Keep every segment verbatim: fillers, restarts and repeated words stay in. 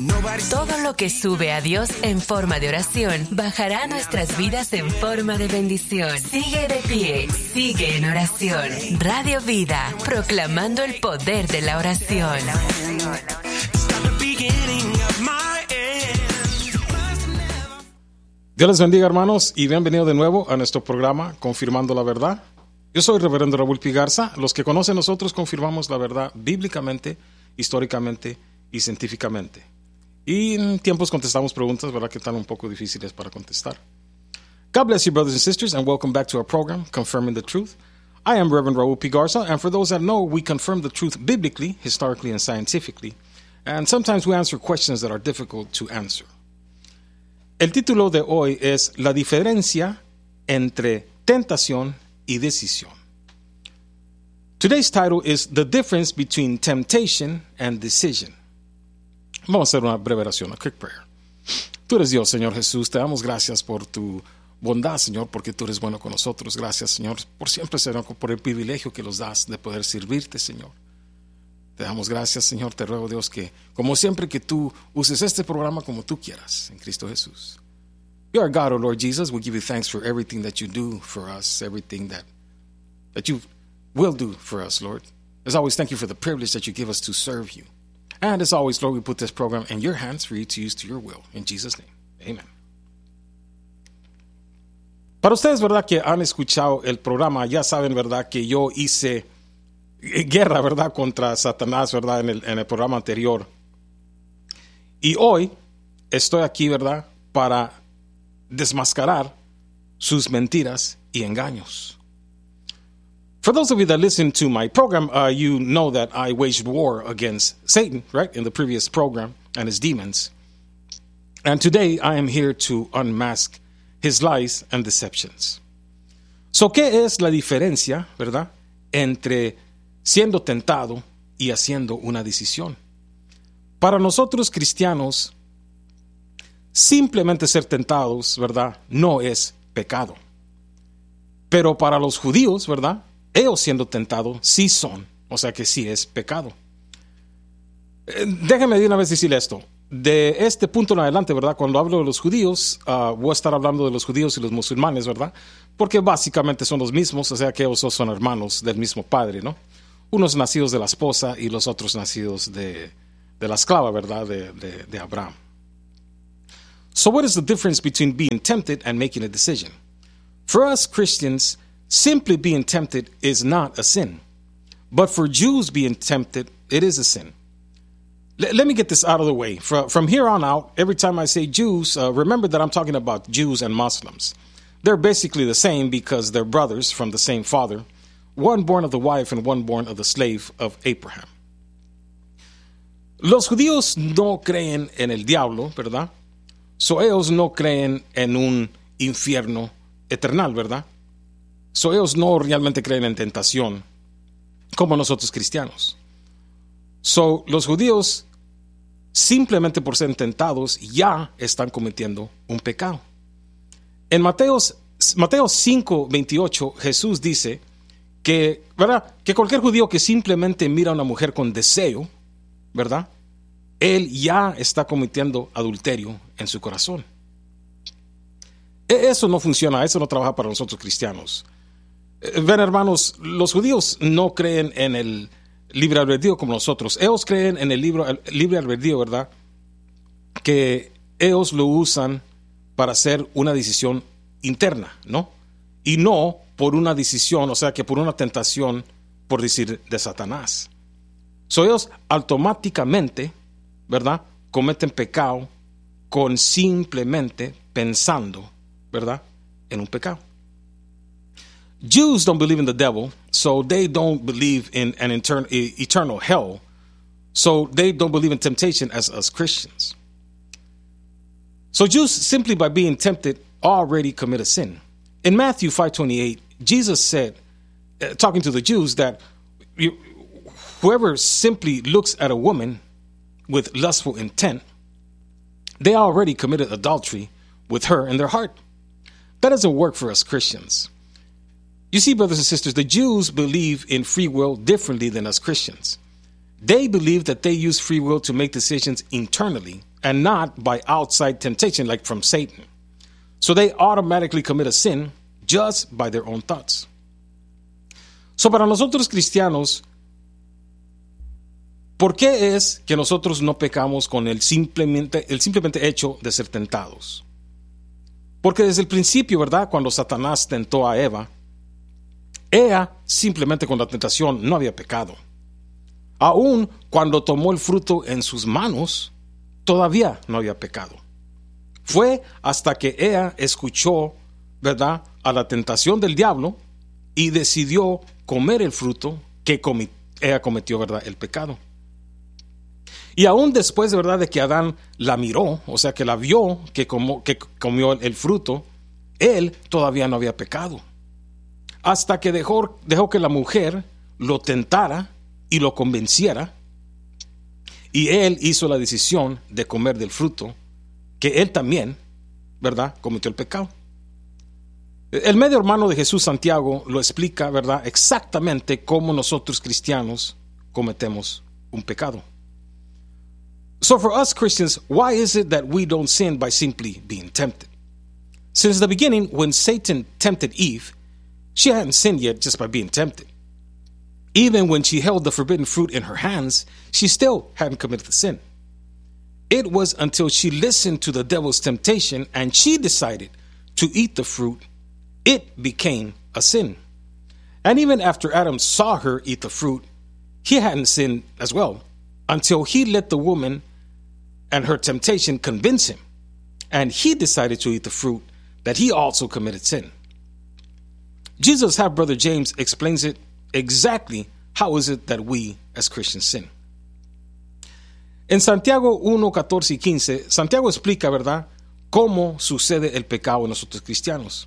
Todo lo que sube a Dios en forma de oración bajará a nuestras vidas en forma de bendición. Sigue de pie, sigue en oración. Radio Vida, proclamando el poder de la oración. Dios les bendiga, hermanos, y bienvenido de nuevo a nuestro programa Confirmando la Verdad. Yo soy el reverendo Raúl P. Garza. Los que conocen nosotros confirmamos la verdad bíblicamente, históricamente y científicamente. Y en tiempos contestamos preguntas, ¿verdad?, que están un poco difíciles para contestar. God bless you, brothers and sisters, and welcome back to our program, Confirming the Truth. I am Reverend Raúl P. Garza, and for those that know, we confirm the truth biblically, historically, and scientifically. And sometimes we answer questions that are difficult to answer. El título de hoy es La diferencia entre tentación y decisión. Today's title is The Difference Between Temptation and Decision. Vamos a hacer una breve oración, a quick prayer. Tú eres Dios, Señor Jesús. Te damos gracias por tu bondad, Señor, porque tú eres bueno con nosotros. Gracias, Señor, por siempre, Señor, por el privilegio que nos das de poder servirte, Señor. Te damos gracias, Señor. Te ruego, Dios, que como siempre que tú uses este programa como tú quieras, en Cristo Jesús. You are God, O Lord Jesus. We give you thanks for everything that you do for us, everything that, that you will do for us, Lord. As always, thank you for the privilege that you give us to serve you. And as always, Lord, we put this program in your hands for you to use to your will. In Jesus' name, amen. Para ustedes, ¿verdad?, que han escuchado el programa, ya saben, ¿verdad?, que yo hice guerra, ¿verdad?, contra Satanás, ¿verdad?, en el, en el programa anterior. Y hoy estoy aquí, ¿verdad?, para desmascarar sus mentiras y engaños. For those of you that listen to my program, uh, you know that I waged war against Satan, right, in the previous program, and his demons. And today I am here to unmask his lies and deceptions. So, ¿qué es la diferencia, verdad, entre siendo tentado y haciendo una decisión? Para nosotros cristianos, simplemente ser tentados, ¿verdad?, no es pecado. Pero para los judíos, ¿verdad?, ellos siendo tentados sí son, o sea que sí es pecado. Eh, déjenme de una vez decir esto. De este punto en adelante, ¿verdad?, cuando hablo de los judíos, uh, voy a estar hablando de los judíos y los musulmanes, ¿verdad?, porque básicamente son los mismos, o sea que ellos son hermanos del mismo padre, ¿no? Unos nacidos de la esposa y los otros nacidos de, de la esclava, ¿verdad?, de, de, de Abraham. So what is the difference between being tempted and making a decision? For us Christians, simply being tempted is not a sin. But for Jews being tempted, it is a sin. L- let me get this out of the way. From, from here on out, every time I say Jews, uh, remember that I'm talking about Jews and Muslims. They're basically the same because they're brothers from the same father, one born of the wife and one born of the slave of Abraham. Los judíos no creen en el diablo, ¿verdad? So ellos no creen en un infierno eternal, ¿verdad? So ellos no realmente creen en tentación como nosotros cristianos. So los judíos, simplemente por ser tentados, ya están cometiendo un pecado. En Mateo, Mateo cinco veintiocho, Jesús dice que, ¿verdad?, que cualquier judío que simplemente mira a una mujer con deseo, ¿verdad?, él ya está cometiendo adulterio en su corazón. Eso no funciona, eso no trabaja para nosotros cristianos. Ven, hermanos, los judíos no creen en el libre albedrío como nosotros. Ellos creen en el libre, el libre albedrío, ¿verdad?, que ellos lo usan para hacer una decisión interna, ¿no? Y no por una decisión, o sea, que por una tentación, por decir, de Satanás. So ellos automáticamente, ¿verdad?, cometen pecado con simplemente pensando, ¿verdad?, en un pecado. Jews don't believe in the devil, so they don't believe in an etern- eternal hell, so they don't believe in temptation as us Christians. So Jews, simply by being tempted, already commit a sin. In Matthew five twenty-eight, Jesus said, uh, talking to the Jews, that you, whoever simply looks at a woman with lustful intent, they already committed adultery with her in their heart. That doesn't work for us Christians. You see, brothers and sisters, the Jews believe in free will differently than us Christians. They believe that they use free will to make decisions internally and not by outside temptation, like from Satan. So they automatically commit a sin just by their own thoughts. So para nosotros cristianos, ¿por qué es que nosotros no pecamos con el simplemente, el simplemente hecho de ser tentados? Porque desde el principio, ¿verdad? Cuando Satanás tentó a Eva, ella simplemente con la tentación no había pecado. Aún cuando tomó el fruto en sus manos, todavía no había pecado. Fue hasta que ella escuchó, ¿verdad?, a la tentación del diablo y decidió comer el fruto que comi- ella cometió, ¿verdad?, el pecado. Y aún después, de verdad, de que Adán la miró, o sea, que la vio que, como, que comió el fruto, él todavía no había pecado. Hasta que dejó, dejó que la mujer lo tentara y lo convenciera, y él hizo la decisión de comer del fruto, que él también, ¿verdad?, cometió el pecado. El medio hermano de Jesús, Santiago, lo explica, ¿verdad?, exactamente cómo nosotros cristianos cometemos un pecado. So for us Christians, why is it that we don't sin by simply being tempted? Since the beginning, when Satan tempted Eve, she hadn't sinned yet just by being tempted. Even when she held the forbidden fruit in her hands, she still hadn't committed the sin. It was until she listened to the devil's temptation and she decided to eat the fruit, it became a sin. And even after Adam saw her eat the fruit, he hadn't sinned as well, until he let the woman and her temptation convince him, and he decided to eat the fruit, that he also committed sin. Jesus' half-brother James explains it exactly how is it that we as Christians sin. En Santiago uno, catorce y quince, Santiago explica, ¿verdad?, cómo sucede el pecado en nosotros cristianos.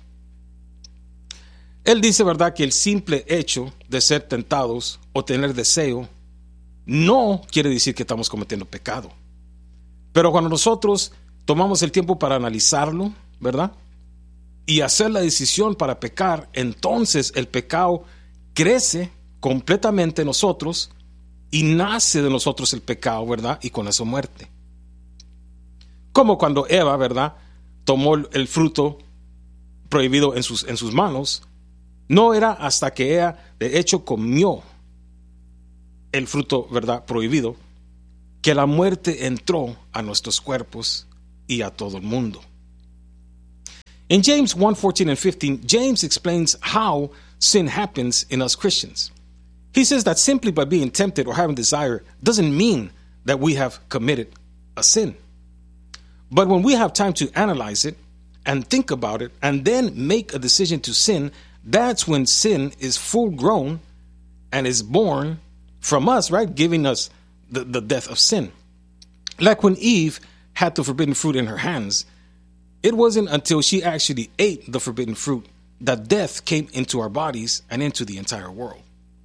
Él dice, ¿verdad?, que el simple hecho de ser tentados o tener deseo no quiere decir que estamos cometiendo pecado. Pero cuando nosotros tomamos el tiempo para analizarlo, ¿verdad?, y hacer la decisión para pecar, entonces el pecado crece completamente en nosotros y nace de nosotros el pecado, ¿verdad?, y con eso muerte. Como cuando Eva, ¿verdad?, tomó el fruto prohibido en sus, en sus manos, no era hasta que ella de hecho comió el fruto, ¿verdad?, prohibido, que la muerte entró a nuestros cuerpos y a todo el mundo. In James one, fourteen and fifteen, James explains how sin happens in us Christians. He says that simply by being tempted or having desire doesn't mean that we have committed a sin. But when we have time to analyze it and think about it and then make a decision to sin, that's when sin is full grown and is born from us, right? Giving us the, the death of sin. Like when Eve had the forbidden fruit in her hands, it wasn't until she actually ate the forbidden fruit that death came into our bodies and into the entire world.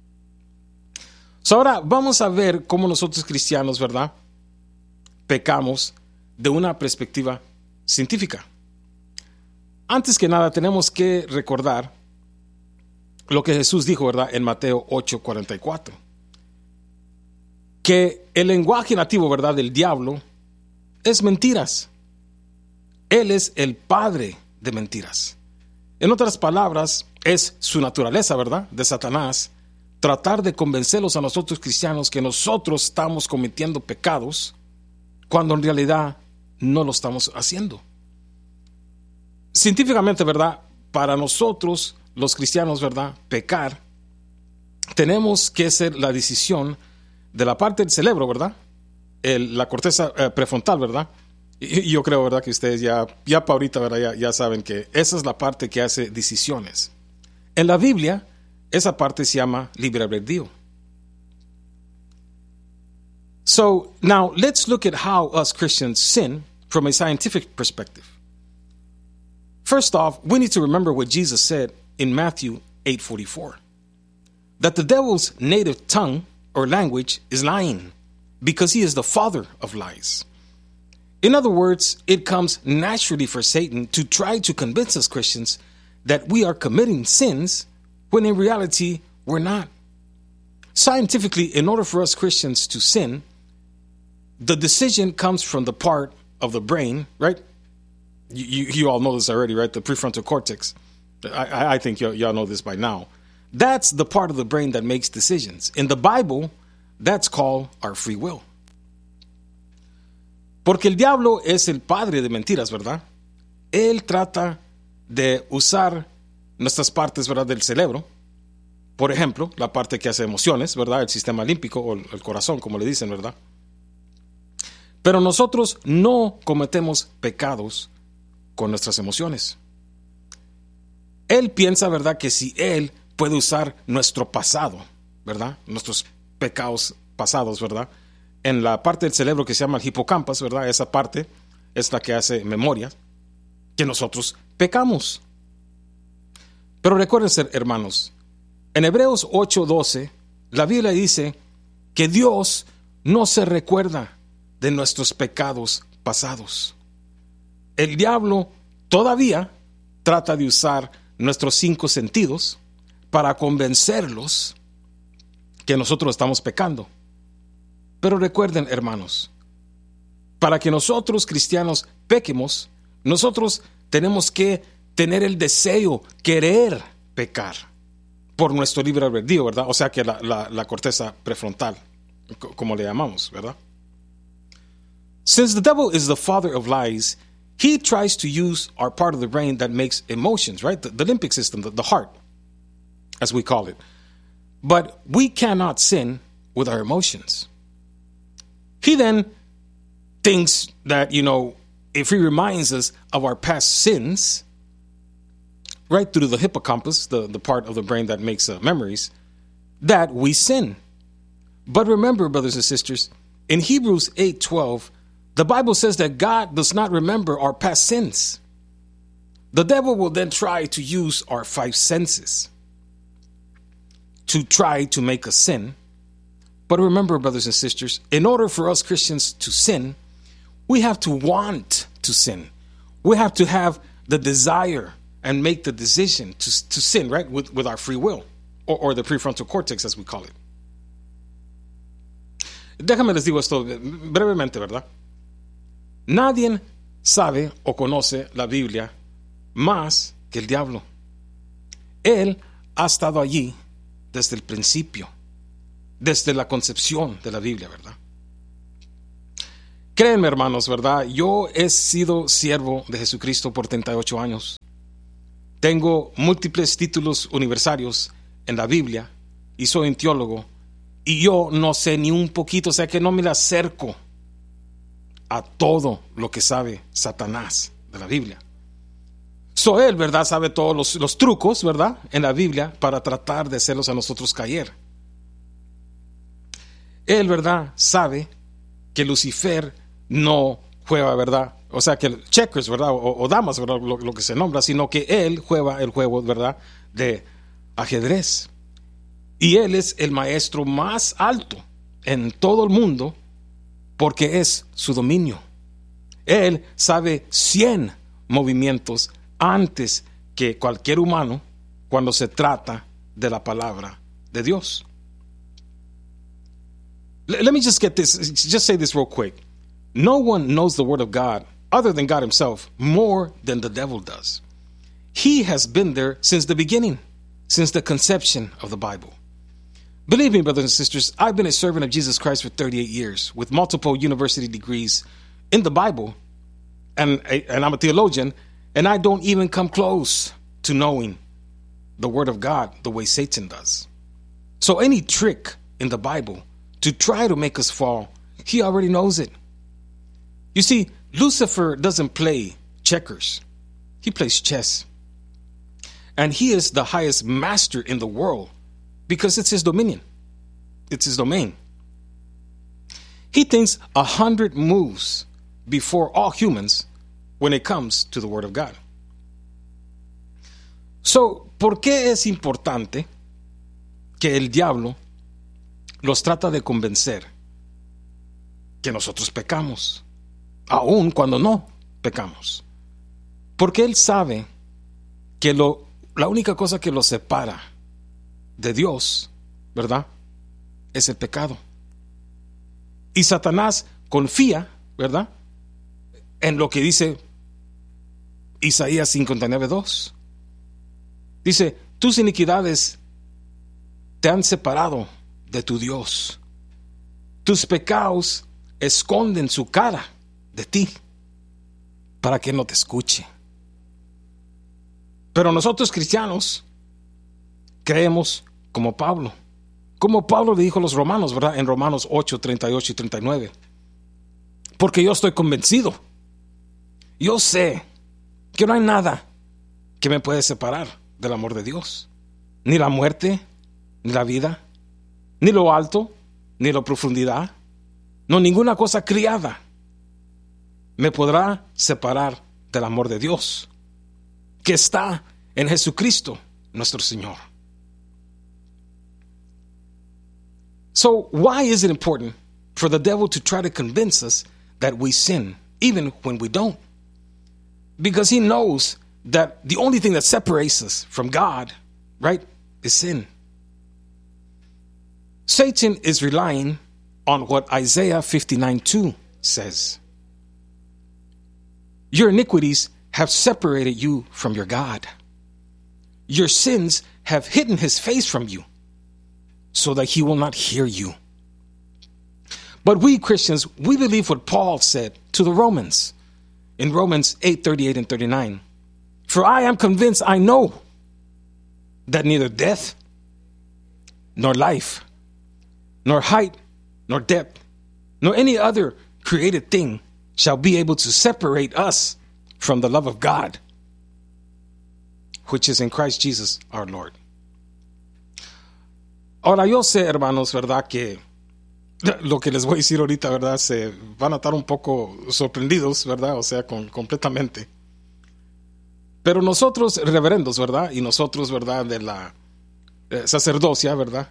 So ahora vamos a ver cómo nosotros cristianos, ¿verdad?, pecamos de una perspectiva científica. Antes que nada tenemos que recordar lo que Jesús dijo, ¿verdad?, en Mateo ocho, cuarenta y cuatro. Que el lenguaje nativo, ¿verdad?, del diablo es mentiras. Él es el padre de mentiras. En otras palabras, es su naturaleza, ¿verdad?, de Satanás, tratar de convencerlos a nosotros cristianos que nosotros estamos cometiendo pecados cuando en realidad no lo estamos haciendo. Científicamente, ¿verdad?, para nosotros los cristianos, ¿verdad?, pecar, tenemos que hacer la decisión de la parte del cerebro, ¿verdad?, El, la corteza eh, prefrontal, ¿verdad? Y yo creo, ¿verdad?, que ustedes ya, ya para ahorita, ¿verdad?, ya, ya saben que esa es la parte que hace decisiones. En la Biblia, esa parte se llama libre albedrío. So, now, let's look at how us Christians sin from a scientific perspective. First off, we need to remember what Jesus said in Matthew eight forty-four. That the devil's native tongue or language is lying, because he is the father of lies. In other words, it comes naturally for Satan to try to convince us Christians that we are committing sins when in reality we're not. scientifically, in order for us Christians to sin, the decision comes from the part of the brain, right? You, you, you all know this already, right? The prefrontal cortex. I, I think y'all, y'all know this by now. That's the part of the brain that makes decisions. In the Bible, that's called our free will. Porque el diablo es el padre de mentiras, ¿verdad? Él trata de usar nuestras partes, ¿verdad?, del cerebro. Por ejemplo, la parte que hace emociones, ¿verdad? El sistema límbico o el corazón, como le dicen, ¿verdad? Pero nosotros no cometemos pecados con nuestras emociones. Él piensa, ¿verdad?, que si él puede usar nuestro pasado, ¿verdad?, nuestros pecados pasados, ¿verdad?, en la parte del cerebro que se llama el hipocampo, ¿verdad?, esa parte es la que hace memoria, que nosotros pecamos. Pero recuérdense, hermanos, en Hebreos ocho doce, la Biblia dice que Dios no se recuerda de nuestros pecados pasados. El diablo todavía trata de usar nuestros cinco sentidos para convencerlos que nosotros estamos pecando. Pero recuerden, hermanos, para que nosotros cristianos pequemos, nosotros tenemos que tener el deseo, querer pecar por nuestro libre albedrío, ¿verdad? O sea que la, la, la corteza prefrontal, como le llamamos, ¿verdad? Since the devil is the father of lies, he tries to use our part of the brain that makes emotions, right? The, the limbic system, the, the heart, as we call it. But we cannot sin with our emotions. He then thinks that, you know, if he reminds us of our past sins, right through the hippocampus, the, the part of the brain that makes uh, memories, that we sin. But remember, brothers and sisters, in Hebrews eight twelve, the Bible says that God does not remember our past sins. The devil will then try to use our five senses to try to make us sin. But remember, brothers and sisters, in order for us Christians to sin, we have to want to sin. We have to have the desire and make the decision to, to sin, right, with, with our free will, or, or the prefrontal cortex, as we call it. Déjame les digo esto brevemente, ¿verdad? Nadie sabe o conoce la Biblia más que el diablo. Él ha estado allí desde el principio, desde la concepción de la Biblia, ¿verdad? Créanme, hermanos, ¿verdad? Yo he sido siervo de Jesucristo por treinta y ocho años. Tengo múltiples títulos universitarios en la Biblia y soy un teólogo. Y yo no sé ni un poquito, o sea que no me le acerco a todo lo que sabe Satanás de la Biblia. So él, ¿verdad?, sabe todos los, los trucos, ¿verdad?, en la Biblia para tratar de hacerlos a nosotros caer. Él, ¿verdad?, sabe que Lucifer no juega, ¿verdad?, o sea que el checkers, ¿verdad?, o, o damas, ¿verdad?, lo, lo que se nombra, sino que él juega el juego, ¿verdad?, de ajedrez. Y él es el maestro más alto en todo el mundo porque es su dominio. Él sabe cien movimientos antes que cualquier humano cuando se trata de la palabra de Dios. Let me just get this, just say this real quick. No one knows the word of God other than God himself more than the devil does. He has been there since the beginning, since the conception of the Bible. Believe me, brothers and sisters, I've been a servant of Jesus Christ for thirty-eight years with multiple university degrees in the Bible, and, and I'm a theologian, and I don't even come close to knowing the Word of God the way Satan does. So any trick in the Bible to try to make us fall, he already knows it. You see, Lucifer doesn't play checkers. He plays chess. And he is the highest master in the world because it's his dominion. It's his domain. He thinks a hundred moves before all humans when it comes to the Word of God. So, ¿por qué es importante que el diablo los trata de convencer que nosotros pecamos, aun cuando no pecamos? Porque él sabe que lo, la única cosa que los separa de Dios, ¿verdad?, es el pecado. Y Satanás confía, ¿verdad?, en lo que dice Isaías cincuenta y nueve dos. Dice, tus iniquidades te han separado de tu Dios. Tus pecados esconden su cara de ti para que no te escuche. Pero nosotros cristianos creemos como Pablo. Como Pablo le dijo a los romanos, ¿verdad? En Romanos ocho, treinta y ocho y treinta y nueve. Porque yo estoy convencido. Yo sé que no hay nada que me puede separar del amor de Dios. Ni la muerte, ni la vida, ni lo alto, ni la profundidad. No, ninguna cosa criada me podrá separar del amor de Dios, que está en Jesucristo nuestro Señor. So, why is it important for the devil to try to convince us that we sin, even when we don't? Because he knows that the only thing that separates us from God, right, is sin. Satan is relying on what Isaiah fifty-nine two says. Your iniquities have separated you from your God. Your sins have hidden his face from you, so that he will not hear you. But we Christians, we believe what Paul said to the Romans in Romans eight thirty-eight and thirty-nine. For I am convinced, I know, that neither death, nor life, nor height, nor depth, nor any other created thing shall be able to separate us from the love of God, which is in Christ Jesus our Lord. Ahora yo sé, hermanos, verdad, que lo que les voy a decir ahorita, verdad, se van a estar un poco sorprendidos, verdad, o sea, con, completamente. Pero nosotros, reverendos, verdad, y nosotros, verdad, de la eh, sacerdocia, verdad,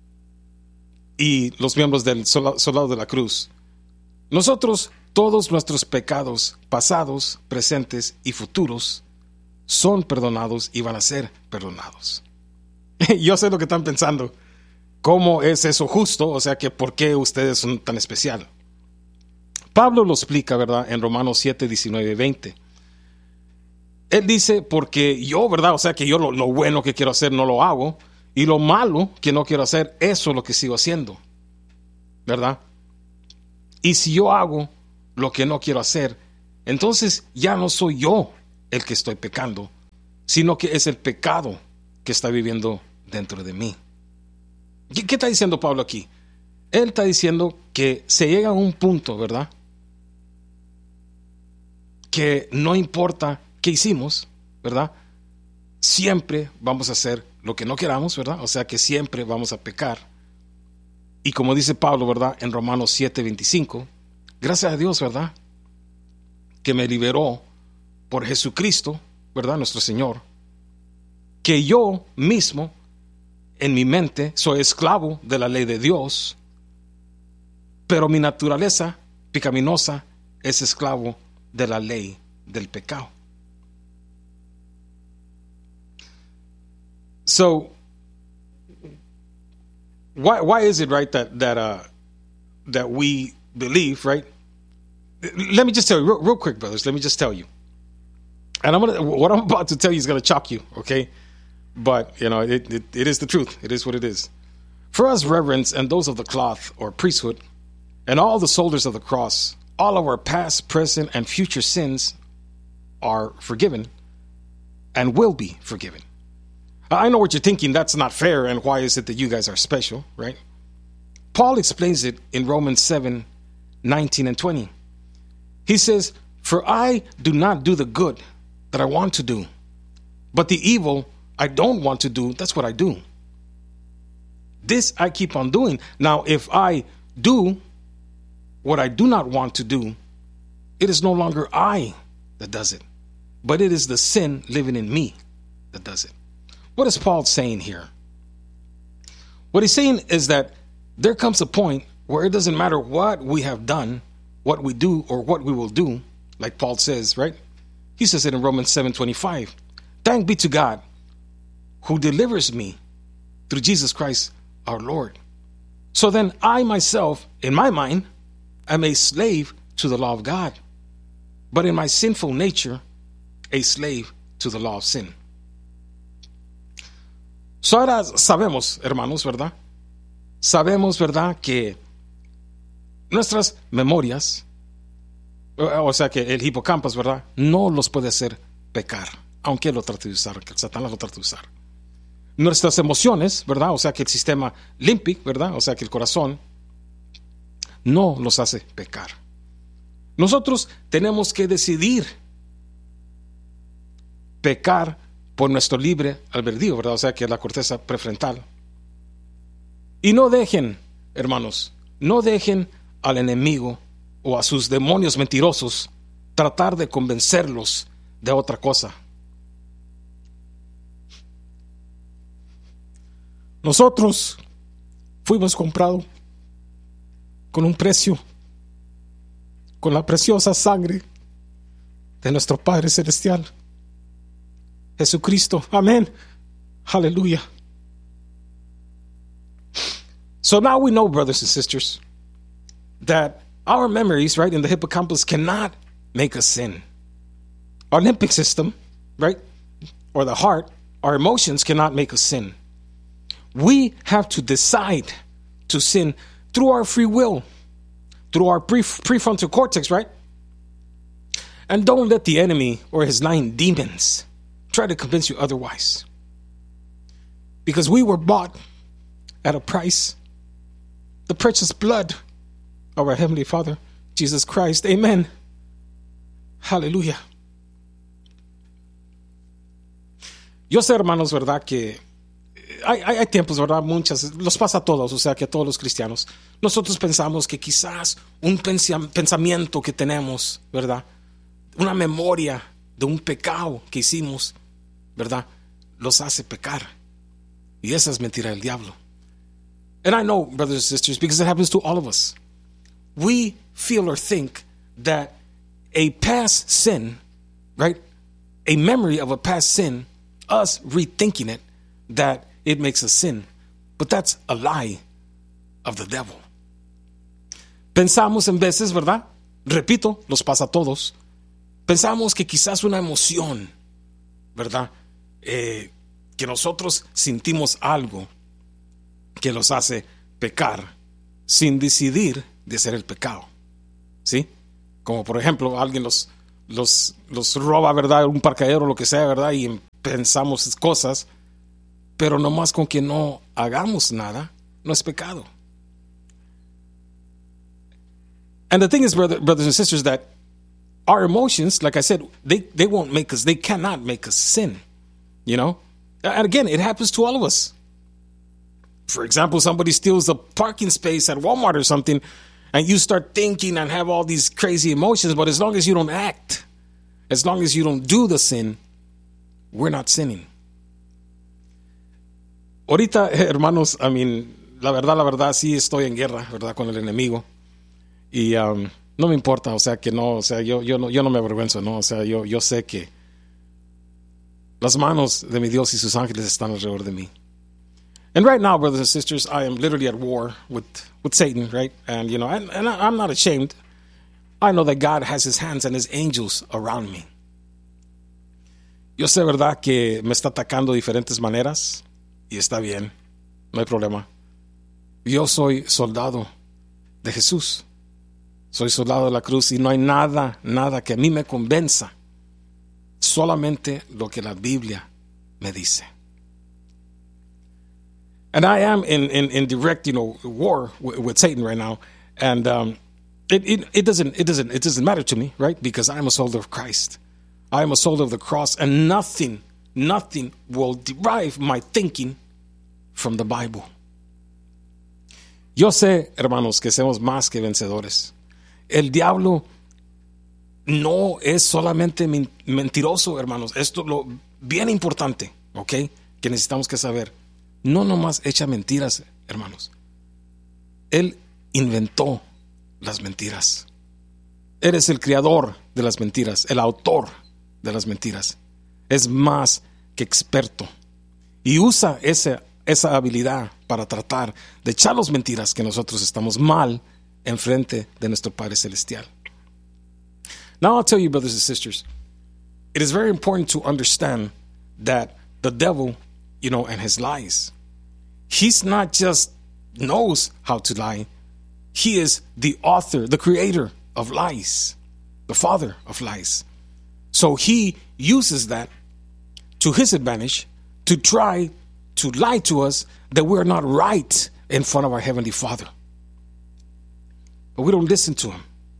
y los miembros del soldado de la cruz, nosotros, todos nuestros pecados pasados, presentes y futuros son perdonados y van a ser perdonados. Yo sé lo que están pensando. ¿Cómo es eso justo? O sea, que ¿por qué ustedes son tan especial? Pablo lo explica, ¿verdad? En Romanos siete, diecinueve y veinte. Él dice, porque yo, ¿verdad? O sea, que yo lo, lo bueno que quiero hacer no lo hago, y lo malo que no quiero hacer, eso es lo que sigo haciendo, ¿verdad? Y si yo hago lo que no quiero hacer, entonces ya no soy yo el que estoy pecando, sino que es el pecado que está viviendo dentro de mí. ¿Qué, qué está diciendo Pablo aquí? Él está diciendo que se llega a un punto, ¿verdad?, que no importa qué hicimos, ¿verdad?, siempre vamos a hacer lo que no queramos, ¿verdad? O sea, que siempre vamos a pecar. Y como dice Pablo, ¿verdad?, en Romanos siete, veinticinco, gracias a Dios, ¿verdad?, que me liberó por Jesucristo, ¿verdad?, nuestro Señor, que yo mismo, en mi mente, soy esclavo de la ley de Dios, pero mi naturaleza pecaminosa es esclavo de la ley del pecado. So, why why is it, right, that that uh that we believe, right? Let me just tell you real, real quick, brothers. Let me just tell you, and I'm gonna what I'm about to tell you is gonna shock you, okay? But you know, it, it it is the truth. It is what it is. For us reverends and those of the cloth or priesthood, and all the soldiers of the cross, all of our past, present, and future sins are forgiven, and will be forgiven. I know what you're thinking, that's not fair, and why is it that you guys are special, right? Paul explains it in Romans seven, nineteen and twenty. He says, for I do not do the good that I want to do, but the evil I don't want to do, that's what I do. This I keep on doing. Now, if I do what I do not want to do, it is no longer I that does it, but it is the sin living in me that does it. What is Paul saying here? What he's saying is that there comes a point where it doesn't matter what we have done, what we do, or what we will do, like Paul says, right? He says it in Romans seven twenty-five. Thank be to God who delivers me through Jesus Christ our Lord. So then I myself, in my mind, am a slave to the law of God. But in my sinful nature, a slave to the law of sin. So ahora sabemos, hermanos, ¿verdad? Sabemos, ¿verdad? Que nuestras memorias, o sea que el hipocampo, ¿verdad? No los puede hacer pecar, aunque él lo trate de usar, que el Satanás lo trate de usar. Nuestras emociones, ¿verdad? O sea que el sistema límbico, ¿verdad? O sea que el corazón no los hace pecar. Nosotros tenemos que decidir pecar por nuestro libre albedrío, ¿verdad? O sea que la corteza prefrontal. Y no dejen, hermanos, no dejen al enemigo o a sus demonios mentirosos tratar de convencerlos de otra cosa. Nosotros fuimos comprados con un precio, con la preciosa sangre de nuestro Padre Celestial, Jesucristo. Amén. Aleluya. So now we know, brothers and sisters, that our memories, right, in the hippocampus cannot make us sin. Our limbic system, right, or the heart, our emotions cannot make us sin. We have to decide to sin through our free will, through our pre- prefrontal cortex, right? And don't let the enemy or his nine demons try to convince you otherwise. Because we were bought at a price, the precious blood of our Heavenly Father, Jesus Christ. Amen. Hallelujah. Yo sé, hermanos, ¿verdad? Que hay, hay, hay tiempos, ¿verdad? Muchas, los pasa a todos, o sea, que a todos los cristianos. Nosotros pensamos que quizás un pensamiento que tenemos, ¿verdad? Una memoria de un pecado que hicimos, ¿verdad? Los hace pecar. Y esa es mentira del diablo. And I know, brothers and sisters, because it happens to all of us. We feel or think that a past sin, right? A memory of a past sin, us rethinking it, that it makes us sin. But that's a lie of the devil. Pensamos en veces, ¿verdad? Repito, los pasa a todos. Pensamos que quizás una emoción, ¿verdad? Eh, que nosotros sentimos algo que los hace pecar sin decidir de hacer el pecado. ¿Sí? Como por ejemplo, alguien los, los, los roba, ¿verdad? Un parqueadero o lo que sea, ¿verdad? Y pensamos cosas, pero nomás con que no hagamos nada, no es pecado. And the thing is, brother, brothers and sisters, that our emotions, like I said, they, they won't make us, they cannot make us sin, you know? And again, it happens to all of us. For example, somebody steals a parking space at Walmart or something, and you start thinking and have all these crazy emotions, but as long as you don't act, as long as you don't do the sin, we're not sinning. Ahorita, hermanos, I mean, la verdad, la verdad, sí estoy en guerra, ¿verdad? Con el enemigo. Y um, no me importa, o sea, que no, o sea, yo, yo, no, yo no me avergüenzo, ¿no? O sea, yo, yo sé que las manos de mi Dios y sus ángeles están alrededor de mí. And right now, brothers and sisters, I am literally at war with, with Satan, right? And, you know, and, and I'm not ashamed. I know that God has his hands and his angels around me. Yo sé, ¿verdad?, que me está atacando de diferentes maneras. Y está bien, no hay problema. Yo soy soldado de Jesús. Soy soldado de la cruz y no hay nada, nada que a mí me convenza. Solamente lo que la Biblia me dice. And I am in, in, in direct, you know, war with, with Satan right now. And um, it, it, it, doesn't, it, doesn't, it doesn't matter to me, right? Because I'm a soldier of Christ. I am a soldier of the cross, and nothing, nothing will derive my thinking from the Bible. Yo sé, hermanos, que somos más que vencedores. El diablo no es solamente mentiroso, hermanos. Esto es lo bien importante, ¿ok? Que necesitamos que saber. No nomás echa mentiras, hermanos. Él inventó las mentiras. Él es el creador de las mentiras, el autor de las mentiras. Es más que experto. Y usa esa, esa habilidad para tratar de echarnos mentiras que nosotros estamos mal en frente de nuestro Padre Celestial. Now I'll tell you, brothers and sisters, it is very important to understand that the devil, you know, and his lies, he's not just knows how to lie. He is the author, the creator of lies, the father of lies. So he uses that to his advantage to try to lie to us that we're not right in front of our Heavenly Father. But we don't listen to him.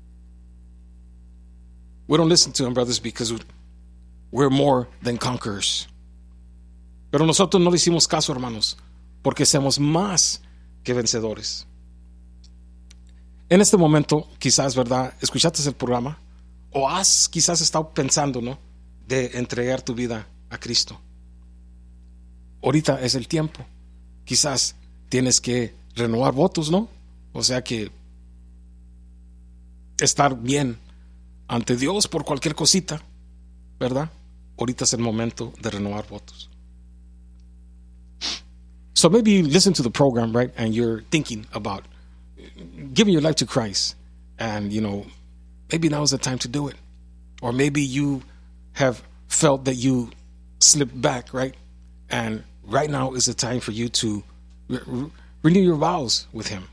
We don't listen to him, brothers, because we're more than conquerors. Pero nosotros no le hicimos caso, hermanos, porque somos más que vencedores. En este momento, quizás, ¿verdad? Escuchaste el programa o has quizás estado pensando, ¿no? De entregar tu vida a Cristo. Ahorita es el tiempo. Quizás tienes que renovar votos, ¿no? O sea que estar bien ante Dios por cualquier cosita, ¿verdad? Ahorita es el momento de renovar votos. So maybe you listen to the program, right? And you're thinking about giving your life to Christ. And, you know, maybe now is the time to do it. Or maybe you have felt that you slipped back, right? And right now is the time for you to re- re- renew your vows with Him.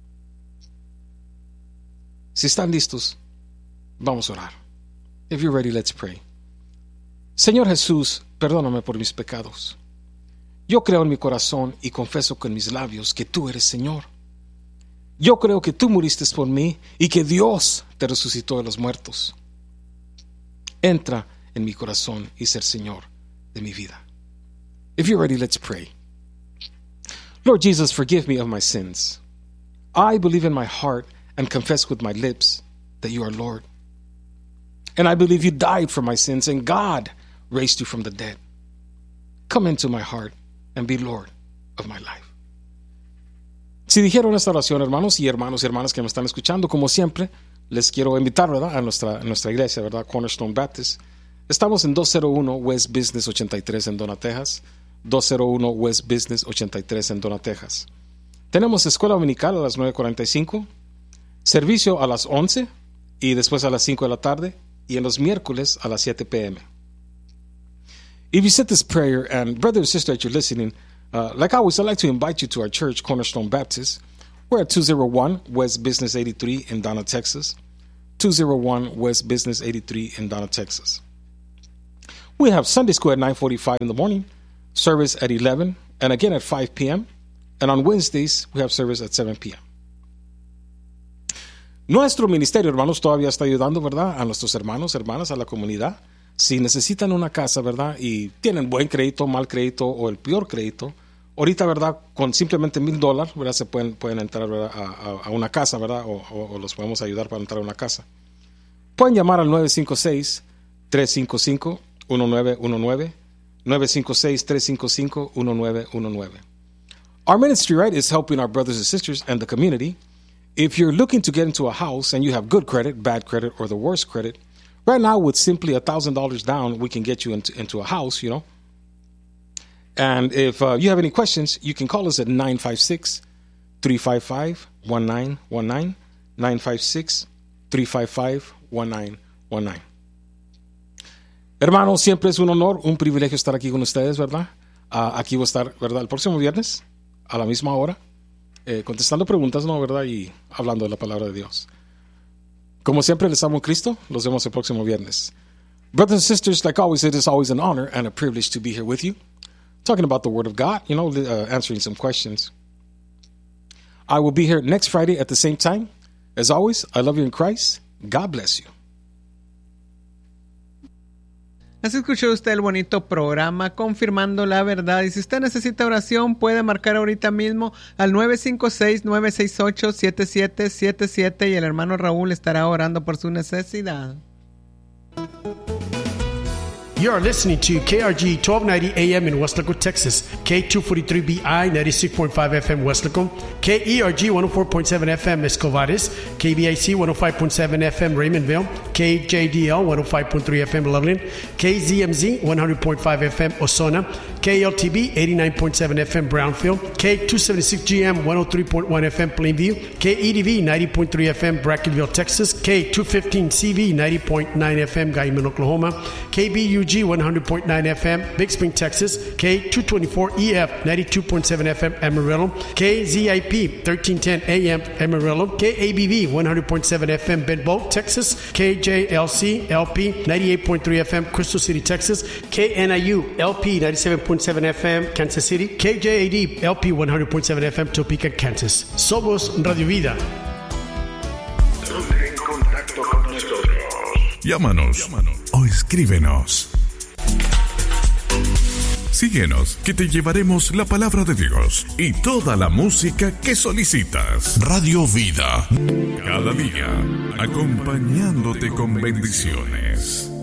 Si están listos, vamos a orar. If you're ready, let's pray. Señor Jesús, perdóname por mis pecados. Yo creo en mi corazón y confieso con mis labios que tú eres Señor. Yo creo que tú muriste por mí y que Dios te resucitó de los muertos. Entra en mi corazón y ser Señor de mi vida. If you're ready, let's pray. Lord Jesus, forgive me of my sins. I believe in my heart and confess with my lips that you are Lord. And I believe you died for my sins and God raised you from the dead. Come into my heart and be Lord of my life. Si dijeron esta oración, hermanos y hermanos y hermanas que me están escuchando, como siempre, les quiero invitar, ¿verdad?, a nuestra, a nuestra iglesia, ¿verdad?, Cornerstone Baptist. Estamos en doscientos uno West Business ochenta y tres en Donna, Texas. doscientos uno West Business ochenta y tres en Donna, Texas. Tenemos escuela dominical a las nueve cuarenta y cinco, servicio a las once y después a las cinco de la tarde, y en los miércoles a las siete p.m. If you said this prayer, and brother and sister that you're listening, uh, like always, I'd like to invite you to our church, Cornerstone Baptist. We're at two oh one West Business eighty-three in Donna, Texas. two oh one West Business eighty-three in Donna, Texas. We have Sunday school at nine forty-five in the morning, service at eleven, and again at five p.m. And on Wednesdays, we have service at seven p.m. Nuestro ministerio, hermanos, todavía está ayudando, ¿verdad?, a nuestros hermanos, hermanas, a la comunidad. Si necesitan una casa, ¿verdad?, y tienen buen crédito, mal crédito o el peor crédito, ahorita, ¿verdad?, con simplemente mil dólares, ¿verdad?, se pueden, pueden entrar, ¿verdad?, a, a, a una casa, ¿verdad?, o, o, o los podemos ayudar para entrar a una casa. Pueden llamar al nueve cinco seis, tres cinco cinco, uno nueve uno nueve, nueve cinco seis, tres cinco cinco, uno nueve uno nueve. Our ministry, right, is helping our brothers and sisters and the community. If you're looking to get into a house and you have good credit, bad credit, or the worst credit, right now with simply one thousand dollars down, we can get you into, into a house, you know. And if uh, you have any questions, you can call us at nine five six, three five five, one nine one nine, nine five six, three five five, one nine one nine. Hermanos, siempre es un honor, un privilegio estar aquí con ustedes, ¿verdad? Uh, aquí voy a estar, ¿verdad?, el próximo viernes a la misma hora, eh, contestando preguntas, ¿no?, ¿verdad?, y hablando de la palabra de Dios. Como siempre, les amo en Cristo. Los vemos el próximo viernes. Brothers and sisters, like always, it is always an honor and a privilege to be here with you, talking about the Word of God, you know, uh, answering some questions. I will be here next Friday at the same time. As always, I love you in Christ. God bless you. Así escuchó usted el bonito programa Confirmando la Verdad. Y si usted necesita oración, puede marcar ahorita mismo al nueve cinco seis, nueve seis ocho, siete siete siete siete y el hermano Raúl estará orando por su necesidad. You are listening to K R G twelve ninety A M in Weslaco, Texas, K two forty-three B I ninety-six point five F M Weslaco, K E R G one oh four point seven F M Escovares, K B I C one oh five point seven F M Raymondville, K J D L one oh five point three F M Loveland, K Z M Z one hundred point five F M Osona, K L T B eighty-nine point seven F M Brownfield, K two seventy-six G M one oh three point one F M Plainview, K E D V ninety point three F M Brackenville, Texas, K two fifteen C V ninety point nine F M Guyman, Oklahoma, K B U G one hundred point nine F M Big Spring, Texas, K two twenty-four E F ninety-two point seven F M Amarillo, K Z I P thirteen ten A M Amarillo, K A B V one hundred point seven F M Benbow, Texas, K J L C L P ninety-eight point three F M Crystal City, Texas, K N I U L P ninety-seven point seven F M Kansas City, K J A D L P one hundred point seven F M Topeka, Kansas. Somos Radio Vida. Ponte en contacto con nosotros. Llámanos, Llámanos o escríbenos. Síguenos, que te llevaremos la palabra de Dios y toda la música que solicitas. Radio Vida. Cada día, acompañándote con bendiciones.